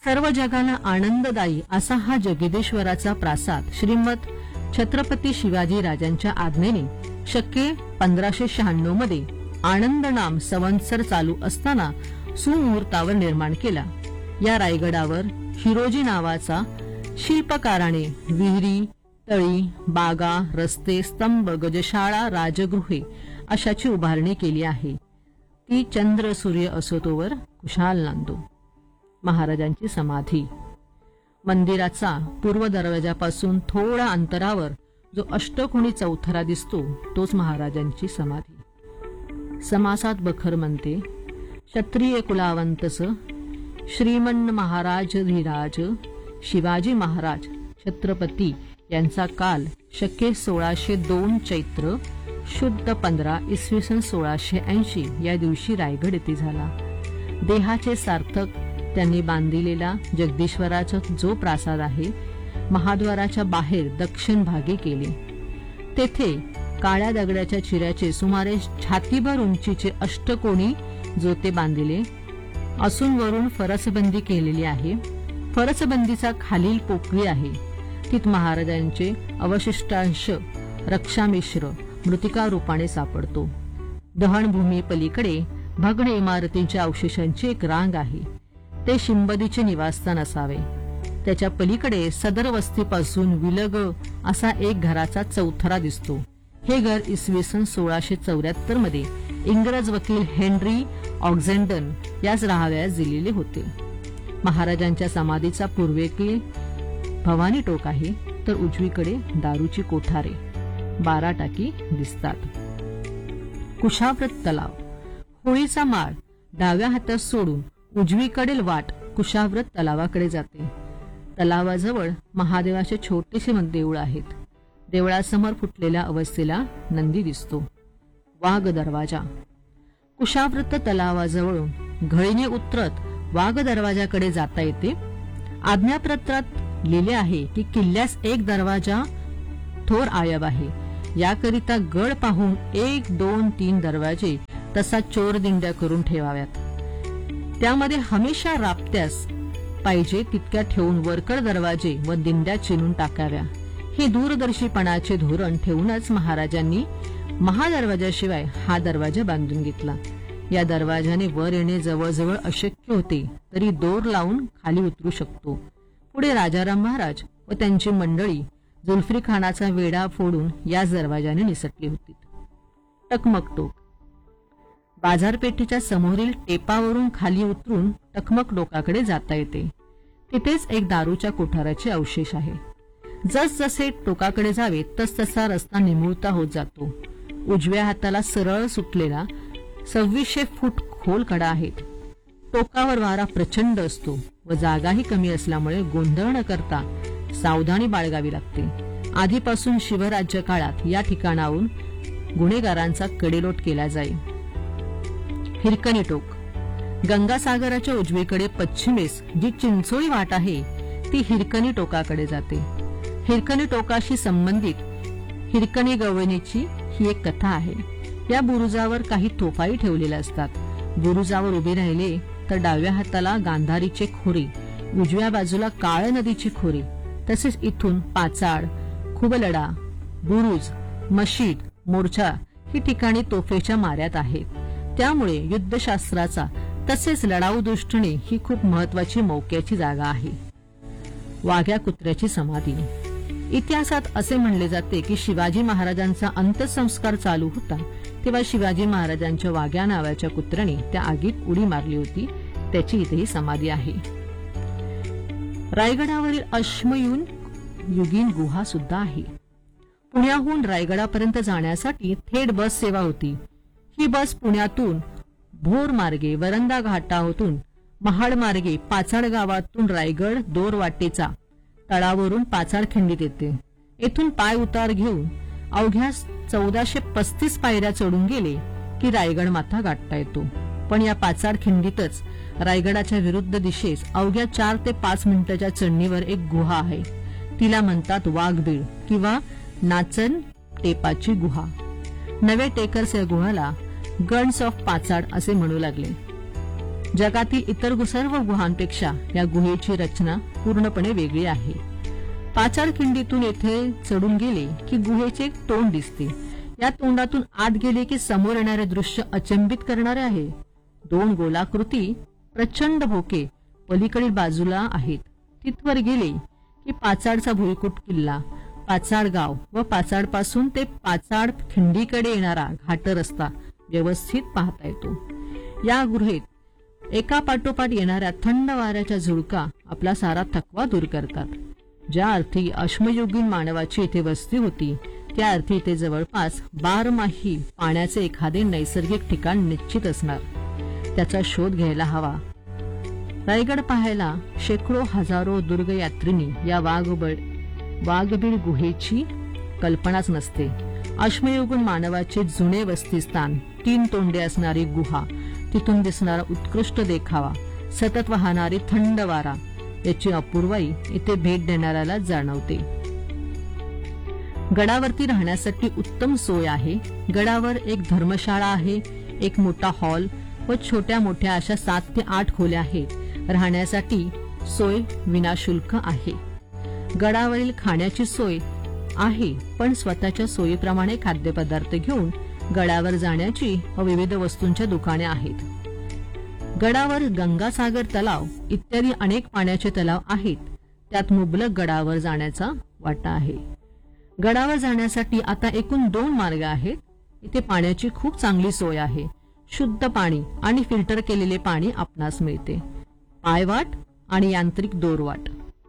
सर्व जगाला आनंददायी असा हा जगदीश्वराचा प्रासाद श्रीमद छत्रपती शिवाजी राजांच्या आज्ञेने शके 1596 मध्ये आनंद नाम संवत्सर चालू असताना सुमुहूर्तावर निर्माण केला. या रायगडावर हिरोजी नावाचा शिल्पकाराने विहिरी, तळी, बागा, रस्ते, स्तंभ, गजशाळा, राजगृहे अशाची उभारणी केली आहे. ती चंद्र सूर्य असो तोवर खुशाल नांदो. महाराजांची समाधी मंदिराचा पूर्व दरवाजापासून थोड्या अंतरावर जो अष्टकोनी चौथरा दिसतो तोच महाराजांची समाधी. समासात बखर म्हणते, क्षत्रिय कुलावंतस श्रीमन महाराज धीराज शिवाजी महाराज छत्रपती यांचा काल शके 1602 चैत्र शुद्ध 15 इसवी सन 1680 या दिवशी रायगड येथे झाला. देहाचे सार्थक त्यांनी बांधिलेला जगदीश्वराचा जो प्रासाद आहे महाद्वाराच्या बाहेर दक्षिण भागी केले. तेथे काळ्या दगडाच्या चिऱ्याचे सुमारे छातीभर उंचीचे अष्टकोनी जोते बांधिले असून वरून फरसबंदी केलेली आहे. फरसबंदीचा खालील पोकळी आहे. तीत महाराजांचे अवशिष्टांश रक्षामिश्र मृतिका रूपाने सापडतो. दहनभूमी पलीकडे भग्न इमारतींच्या अवशेषांची एक रांग आहे. ते शिंबदीचे निवासस्थान असावे. त्याच्या पलीकडे सदर वस्तीपासून विलग असा एक घराचा चौथरा दिसतो. हे घर इसवी सन 1674 मध्ये इंग्रज वकील हेनरी ऑक्झेंडन याच राहाव्यास दिलेले होते. महाराजांच्या समाधीचा पूर्वेकडे भवानी टोक आहे तर उजवीकडे दारूची कोठारे 12 टाकी दिसतात. कुशाव्रत तलाव होळीचा माळ डाव्या हातात सोडून उजवीकडील वाट कुशाव्रत तलावाकडे जाते. तलावाजवळ महादेवाचे छोटेसे देऊळ आहेत. देवळासमोर फुटलेल्या अवस्थेला नंदी दिसतो. वाघ दरवाजा कुशाव्रत तलावाजवळून घळीने उतरत वाघ दरवाजाकडे जाता येते. आज्ञापत्रात लिहिले आहे की किल्ल्यास एक दरवाजा थोर आयब आहे. याकरिता गड पाहून 1, 2, 3 दरवाजे तसा चोरदिंड्या करून ठेवाव्यात. त्यामध्ये हमेशा राबत्यास पाहिजे तितक्या ठेवून वरकड दरवाजे व दिंड्या चिरून टाकाव्या. हे दूरदर्शीपणाचे धोरण ठेवूनच महाराजांनी महादरवाजाशिवाय हा दरवाजा बांधून घेतला. या दरवाजाने वर येणे जवळजवळ अशक्य होते तरी दोर लावून खाली उतरू शकतो. पुढे राजाराम महाराज व त्यांची मंडळी जुल्फी खानाचा वेढा फोडून याच दरवाजाने निसटली होती. टकमक टोक बाजारपेठेच्या समोरील टेपावरून खाली उतरून टकमक टोकाकडे जाता येते. तिथेच एक दारूच्या कोठाराचे अवशेष आहे. जसजसे टोकाकडे जावे तसतसा रस्ता निमुळता होत जातो. उजव्या हाताला सरळ सुटलेला 2600 फूट खोल कडा आहेत. टोकावर वारा प्रचंड असतो व जागाही कमी असल्यामुळे गोंधळ न करता सावधानी बाळगावी लागते. आधीपासून शिवराज्य काळात या ठिकाणाहून गुन्हेगारांचा कडेलोट केला जाई. हिरकणी टोक गंगासागराच्या उजवीकडे पश्चिमेस जी चिंचोळी वाट आहे ती हिरकणी टोकाकडे जाते. हिरकणी टोकाशी संबंधित हिरकणी गवळणीची ही एक कथा आहे. या बुरुजावर काही तोफाही ठेवलेल्या असतात. बुरुजावर उभे राहिले तर डाव्या हाताला गांधारीचे खोरे, उजव्या बाजूला काळ नदीची खोरे, तसेच इथून पाचाड, खुबलडा, बुरुज, मशीद, मोर्चा ही ठिकाणी तोफेच्या माऱ्यात आहेत. त्यामुळे युद्धशास्त्राचा तसेच लढाऊ दृष्टीने ही खूप महत्वाची मौक्याची जागा आहे. वाघ्या कुत्र्याची समाधी इतिहासात असे म्हणले जाते की शिवाजी महाराजांचा अंत्यसंस्कार चालू होता तेव्हा शिवाजी महाराजांच्या वाघ्या नावाच्या कुत्र्याने त्या आगीत उडी मारली होती. त्याची इथेही समाधी आहे. रायगडावरील अश्मयुन युगीन गुहा सुद्धा आहे. पुण्याहून रायगडापर्यंत जाण्यासाठी थेट बस सेवा होती. ही बस पुण्यातून भोर मार्गे वरंदा घाटातून महाड मार्गे पाचाड गावातून रायगड दोर वाटेचा तळावरून पाचाड खिंडीत येते. येथून पाय उतार घेऊन अवघ्या 1435 पायऱ्या चढून गेले की रायगड माथा गाठता येतो. पण या पाचाड खिंडीतच रायगडाच्या विरुद्ध दिशेस अवघ्या 4 ते 5 मिनिटाच्या चढणीवर एक गुहा आहे. तिला म्हणतात वाघबीळ किंवा नाचन टेपाची गुहा. नवे टेकर्स या गुहाला गन्स ऑफ पाचाड असे म्हणू लागले. जगातील इतर सर्व गुहांपेक्षा या गुहेची रचना पूर्णपणे वेगळी आहे. पाचाड खिंडीतून येथे चढून गेले की गुहेचे एक तोंड दिसते. या तोंडातून आत गेले की समोर येणारे दृश्य अचंबित करणारे आहे. 2 गोलाकृती प्रचंड भोके पलीकडील बाजूला आहेत. तिथवर गेले की पाचाडचा भुईकोट किल्ला, पाचाड गाव व पाचाड पासून ते पाचाड खिंडीकडे येणारा घाट रस्ता व्यवस्थित पाहता येतो. या गुहेत एका पाठोपाठ येणाऱ्या थंड वाऱ्याच्या झुळका आपला सारा थकवा दूर करतात. ज्या अर्थी अश्मयुगीन मानवाची इथे वस्ती होती त्या अर्थी इथे जवळपास 12माही पाण्याचे एखादे नैसर्गिक ठिकाण निश्चित असणार. त्याचा शोध घ्यायला हवा. रायगड पाहायला शेकडो हजारो दुर्गयात्रिनी या वाघबीड गुहेची कल्पनाच नसते. अश्मयुगीन मानवाचे जुने वस्तीस्थान, 3 तोंडे असणारी गुहा, तिथून दिसणारा उत्कृष्ट देखावा, सतत वाहणारी थंड वारा याची अपूर्वाई इथे भेट देणाऱ्याला जाणवते. गडावरती राहण्यासाठी उत्तम सोय आहे. गडावर एक धर्मशाळा आहे, एक मोठा हॉल व छोट्या मोठ्या अशा 7 ते 8 खोल्या आहेत. राहण्यासाठी सोय विनाशुल्क आहे. गडावरील खाण्याची सोय आहे, पण स्वतःच्या सोयीप्रमाणे खाद्यपदार्थ घेऊन गडावर जाण्याची व विविध वस्तूंच्या दुकाने आहेत. गडावर गंगासागर तलाव इत्यादी अनेक पाण्याचे तलाव आहेत. त्यात मुबलक गडावर जाण्याचा वाटा आहे. गडावर जाण्यासाठी आता एकूण 2 मार्ग आहेत. इथे पाण्याची खूप चांगली सोय आहे. शुद्ध पाणी आणि फिल्टर केलेले पाणी आपणास मिळते. पायवाट आणि यांत्रिक दोरवाट.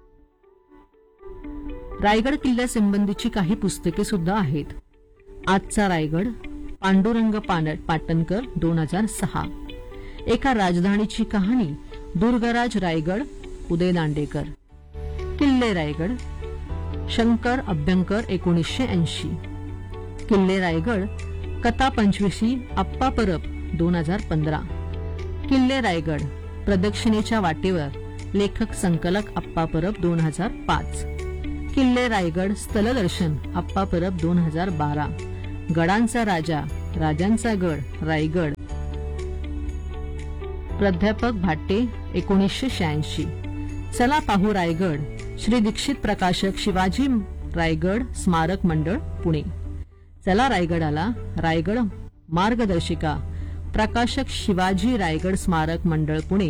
रायगड किल्ल्यासंबंधीची काही पुस्तके सुद्धा आहेत. आजचा रायगड, पांडुरंग पाटणकर 2006. एका राजधानीची कहाणी, दुर्गराज रायगड, उदय दांडेकर. किल्ले रायगड, शंकर अभ्यंकर 1980. किल्ले रायगड, कथा पंचविशी आप्पा परब 2015. किल्ले रायगड, प्रदक्षिणेच्या वाटेवर, लेखक संकलक आप्पा परब 2005. किल्ले रायगड, स्थलदर्शन आप्पा परब 2012. गडांचा राजा, राजांचा गड रायगड, प्राध्यापक भाटे 1986. चला पाहू रायगड, श्री दीक्षित प्रकाशक, शिवाजी रायगड स्मारक मंडळ, पुणे. चला रायगडाला, रायगड मार्गदर्शिका, प्रकाशक शिवाजी रायगड स्मारक मंडळ, पुणे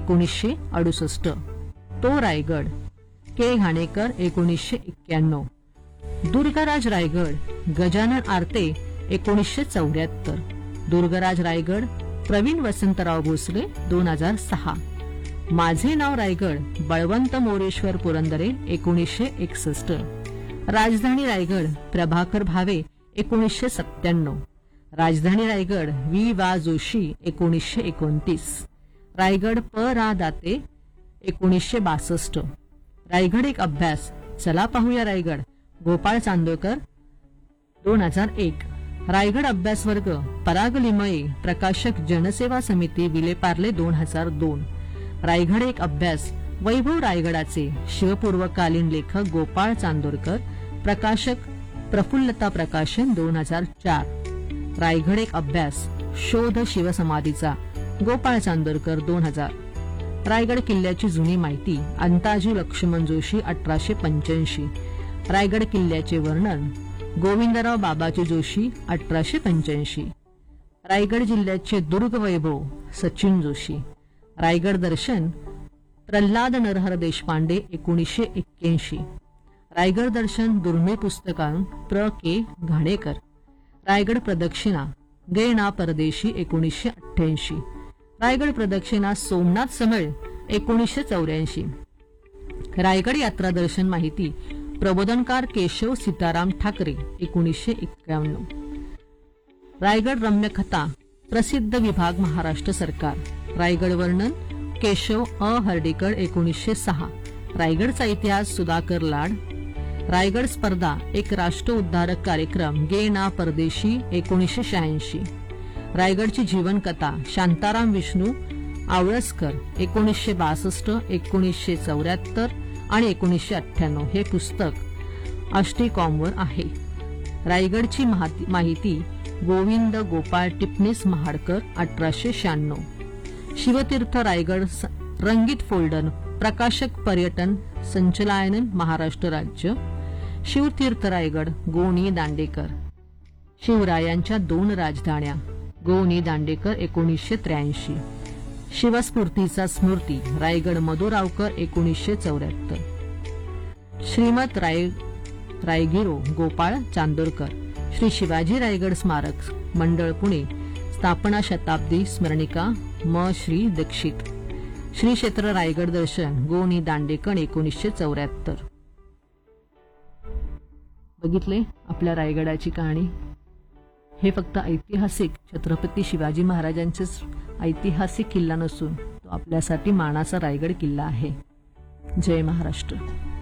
1968. तो रायगड, के घाणेकर 1991. दुर्गराज रायगड, गजानन आरते 1974. दुर्गराज रायगड, प्रवीण वसंतराव भोसले 2006. माझे नाव रायगड, बळवंत मोरेश्वर पुरंदरे 1961. राजधानी रायगड, प्रभाकर भावे 1997. राजधानी रायगड, वि वा जोशी 1929. रायगड, प रा दाते 1962. रायगड एक अभ्यास, चला पाहूया रायगड, गोपाळ चांदोकर 2001. रायगड अभ्यास वर्ग, पराग लिमये, प्रकाशक जनसेवा समिती, विलेपार्ले 2002. रायगड एक अभ्यास, वैभव रायगडाचे, शिवपूर्वकालीन लेखक गोपाळ चांदोरकर, प्रकाशक प्रफुल्लता प्रकाशन 2004. रायगड एक अभ्यास, शोध शिवसमाधीचा, गोपाळ चांदोरकर 2000. रायगड किल्ल्याची जुनी माहिती, अंताजी लक्ष्मण जोशी 1885. रायगड किल्ल्याचे वर्णन, गोविंदराव बाबाजी जोशी 1885. रायगड जिल्ह्याचे दुर्ग वैभव, सचिन जोशी. रायगड दर्शन, प्रल्हाद नरहर देशपांडे 1981. रायगड दर्शन दुर्मिळ पुस्तकां, प्र के घाणेकर. रायगड प्रदक्षिणा, गे ना परदेशी 1988. रायगड प्रदक्षिणा, सोमनाथ समळ 1984. रायगड यात्रा दर्शन माहिती, प्रबोधनकार केशव सीताराम ठाकरे 1991. रायगड रम्य कथा, प्रसिद्ध विभाग महाराष्ट्र सरकार. रायगड वर्णन, केशव अ हर्डीकर 1906. रायगडचा इतिहास, सुधाकर लाड. रायगड स्पर्धा, एक राष्ट्र उद्धारक कार्यक्रम, गे ना परदेशी 1986. रायगडची जीवनकथा, शांताराम विष्णू आवळसकर 1962, 1974 आणि 1998. हे पुस्तक आष्टीकॉमवर आहे. रायगडची माहिती, गोविंद गोपाळ टिपणीस महाडकर 1896. शिवतीर्थ रायगड रंगीत फोल्डर प्रकाशक पर्यटन संचालनालय महाराष्ट्र राज्य. शिवतीर्थ रायगड गोनी दांडेकर. शिवरायांच्या 2 राजधान्या गोनी दांडेकर 1983. शिवस्फूर्तीचा स्मृती रायगड मधुरावकर 1974. श्रीमत रायगिरो गोपाळ चांदोरकर. श्री शिवाजी रायगड स्मारक मंडळ पुणे स्थापना शताब्दी स्मरणिका म श्री दीक्षित. श्री क्षेत्र रायगड दर्शन गोनी दांडेकर 1974. बघितले आपल्या रायगडाची कहाणी. हे फक्त ऐतिहासिक छत्रपती शिवाजी महाराजांचेच ऐतिहासिक किल्ला नसून तो आपल्यासाठी मानाचा रायगड किल्ला आहे. जय महाराष्ट्र.